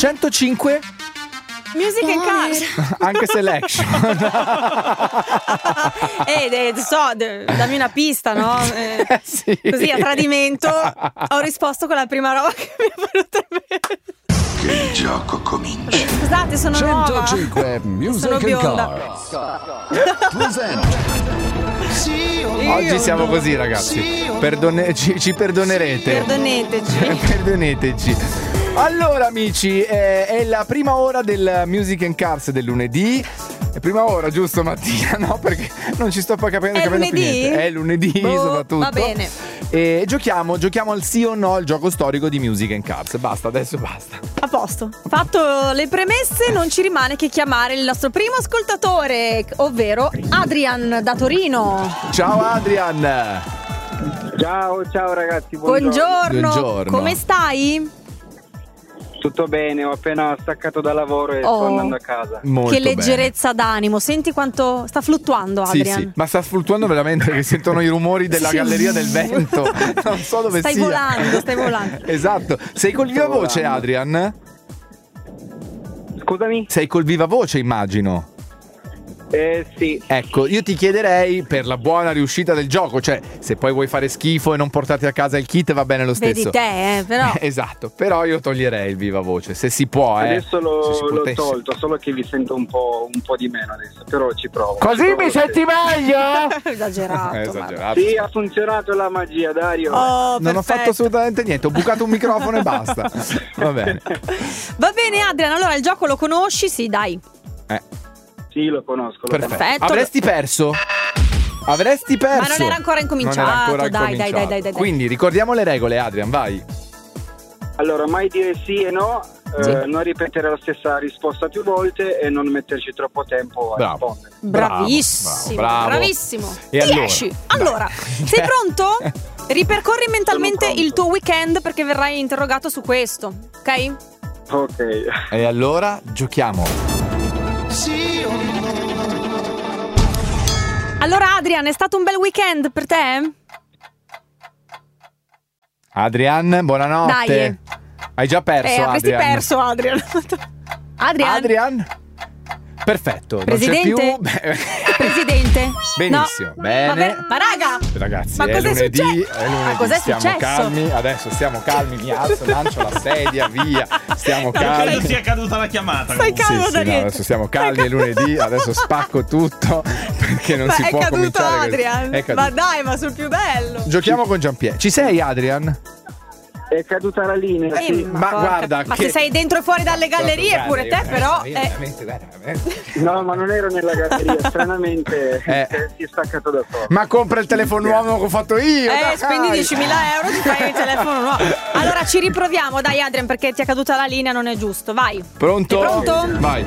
105 Music and Cars. anche Selection. Dammi una pista, no? Sì. Così a tradimento ho risposto con la prima roba che mi è venuta in mente. Che il gioco cominci. Scusate, sono nuova. 105 Music Sono and bionda. Cars presenta. Oggi siamo così, ragazzi. Ci perdonerete. Perdoneteci. Allora, amici, è la prima ora del Music and Cars del lunedì. È prima ora, giusto, Mattia? No, perché non ci sto poi capendo più niente. È lunedì, soprattutto. Va bene. E giochiamo al sì o no, il gioco storico di Music and Cars. Basta, adesso basta. A posto. Fatto le premesse, non ci rimane che chiamare il nostro primo ascoltatore, ovvero Adrian da Torino. Ciao Adrian. Ciao ragazzi, Buongiorno. Come stai? Tutto bene, ho appena staccato da lavoro e sto andando a casa. Molto che leggerezza d'animo. Senti quanto sta fluttuando Adrian. Sì, ma sta fluttuando veramente, che sentono i rumori della galleria del vento. Non so dove stai volando. Esatto. Sei col viva voce, Adrian? Scusami? Sei col viva voce, immagino. Sì. Ecco, io ti chiederei, per la buona riuscita del gioco, cioè se poi vuoi fare schifo e non portarti a casa il kit va bene lo stesso. Vedi te, però. Esatto, però io toglierei il viva voce, se si può. Adesso l'ho tolto, solo che vi sento un po' di meno adesso, però ci provo. Così mi senti meglio? Esagerato. Sì, ha funzionato la magia, Dario. Non ho fatto assolutamente niente, ho bucato un microfono e basta. Va bene. Va bene, Adrian, allora il gioco lo conosci? Sì, dai. Sì, lo conosco. Perfetto. Avresti perso. Ma non era ancora incominciato. Dai. Quindi ricordiamo le regole, Adrian, vai. Allora, mai dire sì e no, non ripetere la stessa risposta più volte e non metterci troppo tempo a rispondere. Bravissimo. E 10. Allora, sei pronto? Ripercorri mentalmente il tuo weekend perché verrai interrogato su questo, ok? Ok. E allora giochiamo. Allora Adrian, è stato un bel weekend per te? Adrian, buonanotte. Dai. Hai già perso, avresti Adrian. perso, Adrian. Adrian? Perfetto. Presidente? Non c'è più. Presidente? Benissimo. No. Bene. Ma raga, Ragazzi, ma è cos'è lunedì. successo? È lunedì. Ma cos'è stiamo successo? calmi. Adesso stiamo calmi. Mi alzo, lancio la sedia, via. Stiamo calmi. Si è caduta la chiamata. Stai calmo, no, adesso stiamo calmi. È lunedì. Adesso spacco tutto perché non si può cominciare. Adrian. È caduto. Ma dai, ma sul più bello. Giochiamo con Giampiero. Ci sei, Adrian? È caduta la linea, sì. Ma guarda, ma se sei dentro e fuori dalle gallerie pure te, però. No, ma non ero nella galleria, stranamente si è staccato da solo. Ma compra il telefono nuovo che ho fatto io. Spendi 10.000 euro, ti fai il telefono nuovo. Allora ci riproviamo, dai Adrian, perché ti è caduta la linea, non è giusto. Vai. Pronto? Sei pronto? Vai.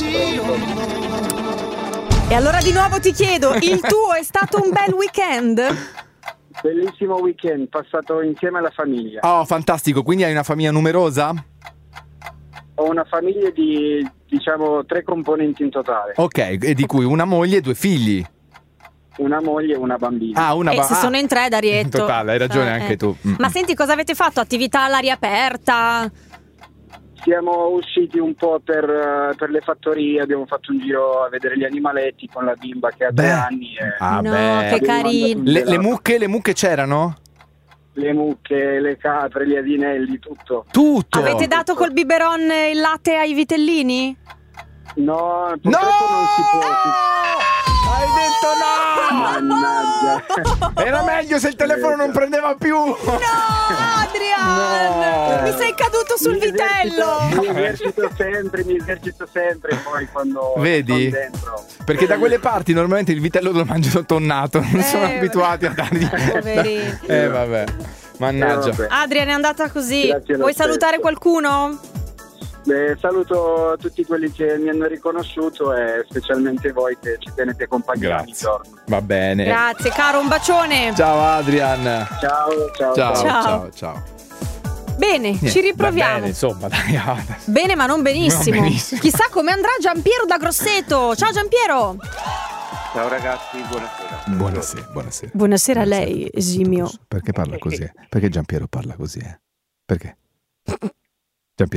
E allora di nuovo ti chiedo, il tuo è stato un bel weekend? Bellissimo weekend, passato insieme alla famiglia. Oh, fantastico, quindi hai una famiglia numerosa? Ho una famiglia di, 3 componenti in totale. Ok, e di cui una moglie e 2 figli. Una moglie e una bambina. Se sono in 3, Darietto. In totale, hai ragione anche tu. Ma senti, cosa avete fatto? Attività all'aria aperta? Siamo usciti un po' per le fattorie, abbiamo fatto un giro a vedere gli animaletti con la bimba che ha 3 anni. Che carino. Le mucche c'erano? Le mucche, le capre, gli asinelli, tutto. Avete dato col biberon il latte ai vitellini? No, purtroppo non si può. Hai detto no! Mannaggia. Era meglio se il telefono non prendeva più. No, Adrian! Mi sei caduto sul vitello. Mi esercito sempre poi quando vedi? sono dentro. Perché da quelle parti normalmente il vitello lo mangiano tonnato. Non sono abituati a dargli. Vabbè. Mannaggia. Adrian, è andata così. Grazie, vuoi salutare qualcuno? Saluto tutti quelli che mi hanno riconosciuto e specialmente voi che ci tenete compagnia ogni giorno. Va bene. Grazie caro, un bacione. Ciao Adrian. Ciao. Bene, ci riproviamo. Bene, insomma, dai. Bene, ma non benissimo. Chissà come andrà Giampiero da Grosseto. Ciao Giampiero. Ciao ragazzi, Buonasera. Buonasera a lei, esimio. Perché parla così? Perché Giampiero parla così? Perché? Giampiero.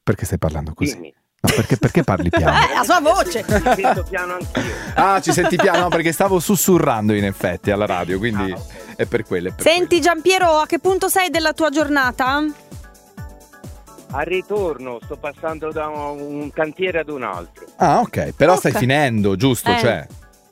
Perché stai parlando così? Dimmi. No, perché parli piano? La sua voce. Mi sento piano anch'io. Ah, ci senti piano? No, perché stavo sussurrando in effetti alla radio, quindi ok. è per quello. Senti Giampiero, a che punto sei della tua giornata? Al ritorno sto passando da un cantiere ad un altro. Ah, ok, però Ok. stai finendo, giusto? Cioè,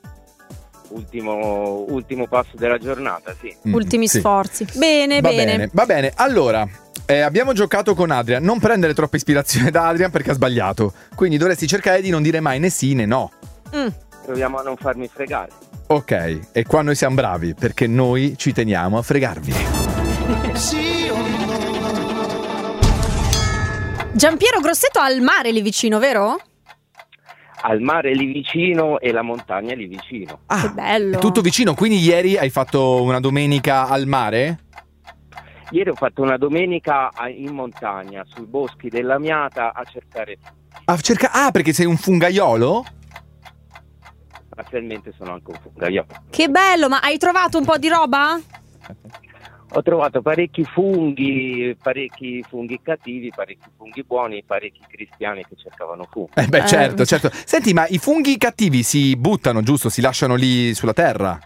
Ultimo passo della giornata, sì. Ultimi sì. sforzi. Bene, Va bene. bene, va bene. Allora, abbiamo giocato con Adrian. Non prendere troppa ispirazione da Adrian perché ha sbagliato. Quindi dovresti cercare di non dire mai né sì né no. Proviamo a non farmi fregare. Ok, e qua noi siamo bravi perché noi ci teniamo a fregarvi. Giampiero Grosseto ha il mare lì vicino, vero? Al mare lì vicino e la montagna lì vicino. Ah, Che bello. è tutto vicino. Quindi ieri hai fatto una domenica al mare? Ieri ho fatto una domenica in montagna, sui boschi della Miata, a cercare. Perché sei un fungaiolo? Attualmente sono anche un fungaiolo. Che bello, ma hai trovato un po' di roba? Ho trovato parecchi funghi cattivi, parecchi funghi buoni, parecchi cristiani che cercavano funghi. Certo. Senti, ma i funghi cattivi si buttano, giusto? Si lasciano lì sulla terra?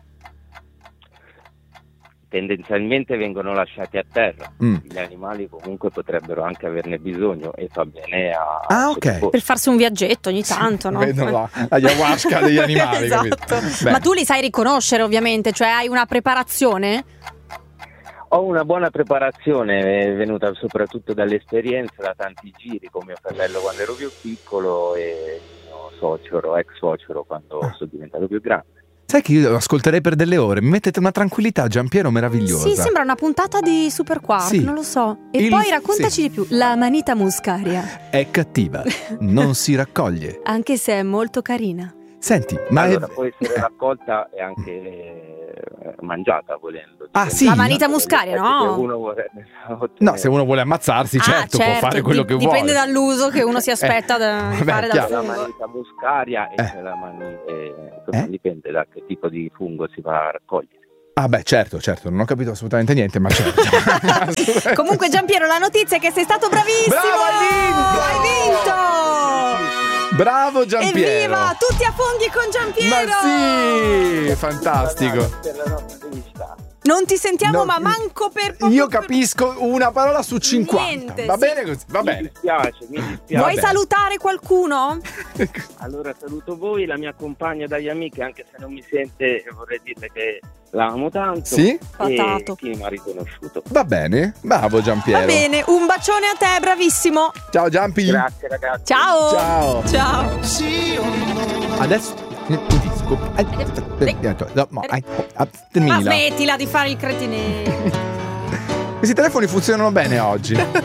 Tendenzialmente vengono lasciati a terra. Mm. Gli animali comunque potrebbero anche averne bisogno e fa bene a... Ah, ok. sottoporsi. Per farsi un viaggetto ogni tanto, no? Vedono la ayahuasca degli animali. Esatto. Capito? Beh. Ma tu li sai riconoscere ovviamente, cioè hai una preparazione? Ho una buona preparazione, è venuta soprattutto dall'esperienza, da tanti giri con mio fratello quando ero più piccolo e mio suocero, ex suocero quando sono diventato più grande. Sai che io lo ascolterei per delle ore. Mi mettete una tranquillità, Giampiero, meravigliosa. Sì, sembra una puntata di Super Quark, Sì. non lo so. E Il- poi raccontaci sì. di più. La manita muscaria, È cattiva, non si raccoglie. anche se è molto carina. Senti, ma Allora è... può essere raccolta e anche mangiata volendo. Ah, sì? La manita muscaria, no? Se uno vuole No, se uno vuole ammazzarsi, certo, può fare quello che vuole. Dipende dall'uso che uno si aspetta di vabbè, fare dal chiaro. la fungo. manita muscaria e c'è la dipende da che tipo di fungo si va a raccogliere. Ah beh, certo, non ho capito assolutamente niente, ma certo. Comunque Giampiero, la notizia è che sei stato bravissimo! Bravo, Hai vinto! Bravo Giampiero! Evviva! Tutti a funghi con Giampiero! Ma sì, fantastico. Per la nostra felicità. Non ti sentiamo, No, ma manco per poco. Io capisco una parola su 50. Niente, Va sì. bene così, va Mi bene. dispiace. Vuoi Vabbè. salutare qualcuno? Allora saluto voi, la mia compagna dagli amiche, anche se non mi sente, vorrei dirle che la amo tanto. Sì? Patato. E chi mi ha riconosciuto. Va bene, bravo Giampiero. Va bene, un bacione a te, bravissimo. Ciao Giampi. Grazie ragazzi. Ciao. Ciao. Ciao. Adesso Ma termina. smettila di fare il cretinetto. Questi telefoni funzionano bene oggi.